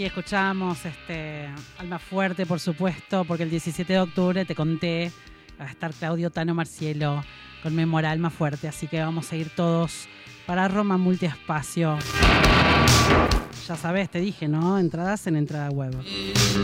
escuchamos Alma Fuerte, por supuesto, porque el 17 de octubre te conté, va a estar Claudio Tano Marcielo, conmemora Alma Fuerte, así que vamos a ir todos para Roma Multiespacio. Ya sabes, te dije, ¿no? Entradas en Entrada Web.